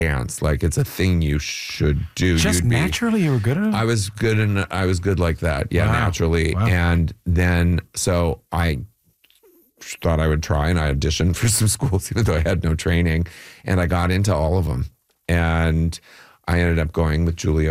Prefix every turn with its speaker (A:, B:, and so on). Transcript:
A: dance. Like it's a thing you should do.
B: Just naturally, you were good at it?
A: I was good like that. Yeah,
B: Wow.
A: naturally.
B: Wow.
A: And then, so I thought I would try, and I auditioned for some schools, even though I had no training, and I got into all of them. And I ended up going with Julia